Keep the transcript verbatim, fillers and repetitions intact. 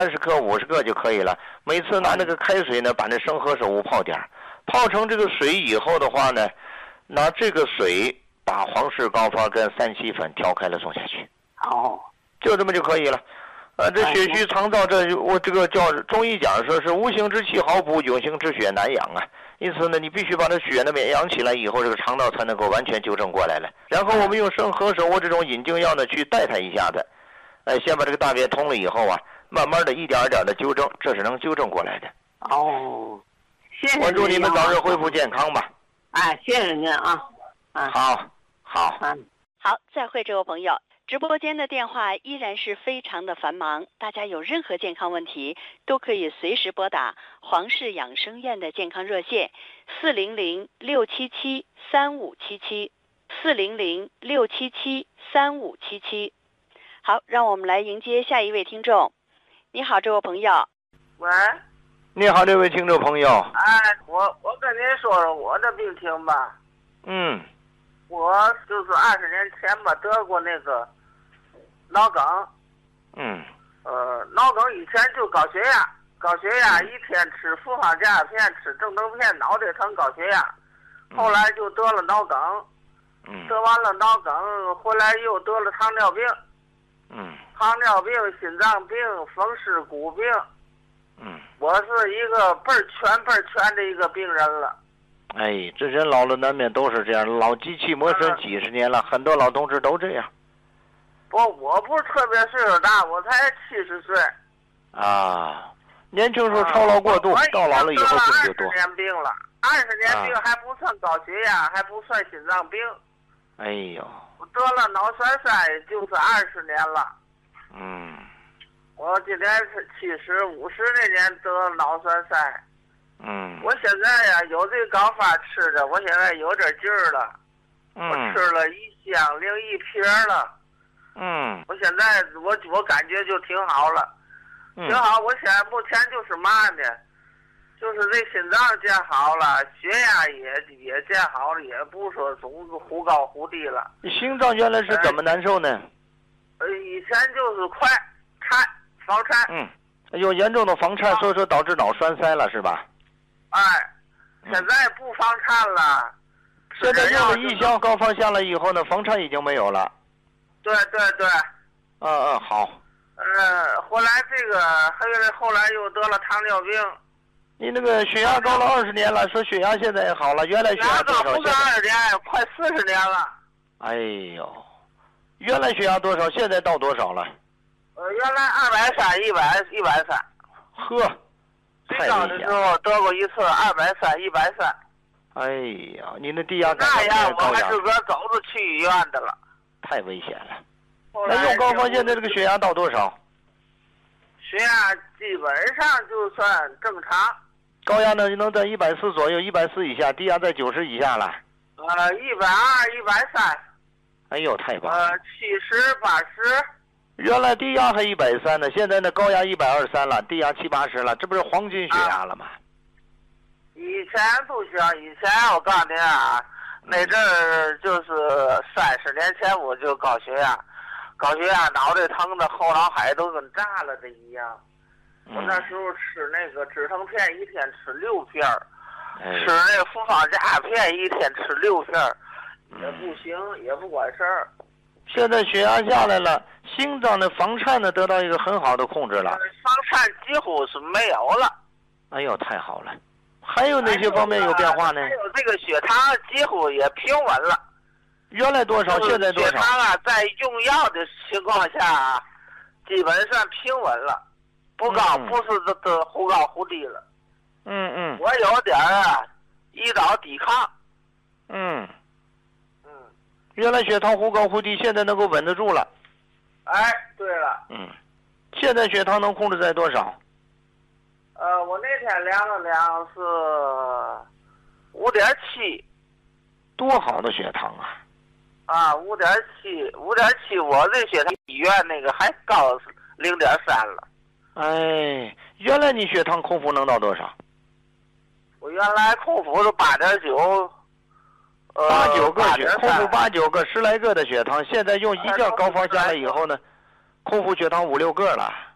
三十克、五十克就可以了。每次拿那个开水呢，把那生核熟泡点儿，泡成这个水以后的话呢，拿这个水把黄氏膏方跟三七粉调开了送下去。 哦， 就这么就可以了。呃，这血虚肠燥，这我这个叫中医讲说是无形之气好补，有形之血难养啊。因此呢，你必须把这血那边养起来以后，这个肠道才能够完全纠正过来了。然后我们用生核熟这种引经药呢去带它一下子，哎，先把这个大便通了以后啊，慢慢的一点一点的纠正，这是能纠正过来的。 哦，谢谢您。 我祝你们早日恢复健康吧。 哎，谢谢您啊。啊， 好，好， 嗯， 好，再会，这位朋友。直播间的电话依然是非常的繁忙，大家有任何健康问题都可以随时拨打黄氏养生院的健康热线四零零六七七三五七七四零零六七七三五七七。好，让我们来迎接下一位听众。你好，这位朋友。 喂。 你好，这位听众朋友。 哎，我我跟您说说我的病情吧。 嗯。 我就是二十年前吧得过那个脑梗。 嗯。 呃，脑梗以前就高血压，高血压一天吃复方降压片，吃正登片，脑袋疼高血压。后来就得了脑梗。 嗯。 得完了脑梗，回来又得了糖尿病。 嗯。 糖尿病、心脏病、风湿骨病。 嗯。 我是一个倍儿全倍儿全的一个病人了。 哎，这人老了难免都是这样，老机器磨身几十年了，嗯、很多老同志都这样。 不，我不是特别岁数大，我才七十岁。 啊，年轻时候操劳过度，啊、到老了以后病就多。 二十年病了，二十年病还不算高血压，啊、还不算心脏病。 哎呦， 我得了脑栓塞就是二十年了。 嗯。 我今年是七十，五十那年得了脑栓塞。 嗯， 我现在呀有这个膏方吃着，我现在有点劲儿了。 嗯， 我吃了一箱零一瓶了。 嗯， 我现在我我感觉就挺好了， 嗯、 挺好。我现在目前就是嘛呢，就是这心脏见好了，血压也也见好了，也不说总忽高忽低了。 心脏原来是怎么难受呢？ 呃，以前就是快颤、房颤。 嗯，有严重的房颤，所以说导致脑栓塞了，是吧？ 哎，现在不房颤了。 嗯、现在用了一箱膏方下来以后呢，房颤已经没有了。 对对对。 嗯嗯，好。 呃，后来这个还有后来又得了糖尿病。 你那个血压高了二十年了，说血压现在也好了，原来血压多少？ 不是二十年，快四十年了。 哎呦，原来血压多少？现在到多少了？ 呃，原来二百三，一百一百三。 呵。 最高的时候得过一次二百三、一百三。 哎呀，你那低压感那样我还是个走着去医院的了。 太危险了。那用膏方现在这个血压到多少？ 血压基本上就算正常。 高压呢能在一百四左右，一百四以下；低压在九十以下了。 呃，一百二、一百三。 哎呦，太棒了！ 呃，七十、八十。 原来低压还一百三呢，现在呢高压一百二三了，低压七八十了，这不是黄金血压了吗？啊、 以前不行，以前我告诉你啊，那阵儿就是三十年前我就高血压，高血压脑袋疼的后脑海都跟炸了的一样。 嗯、 我那时候吃那个止疼片，一天吃六片儿， 哎、 吃那个复方降压片，一天吃六片儿，也不行，嗯、也不管事儿。 现在血压下来了，心脏的房颤呢得到一个很好的控制了， 房颤几乎是没有了。 哎呦，太好了！还有哪些方面有变化呢？ 还有这个血糖几乎也平稳了。 原来多少？现在多少？ 血糖啊，在用药的情况下，基本上平稳了，不高， 嗯、 不是这这忽高忽低了。 嗯嗯。 我有点啊，胰岛抵抗。 嗯。原来血糖忽高忽低，现在能够稳得住了。 哎，对了。 嗯，现在血糖能控制在多少？ 呃，我那天量了量是五点七。 多好的血糖啊！ 啊，五点七，五点七，我这血糖医院那个还高零点三了。 哎，原来你血糖空腹能到多少？ 我原来空腹是八点九。 八九个血，空腹八九个，十来个的血糖，现在用一件膏方下来以后呢，空腹血糖五六个了。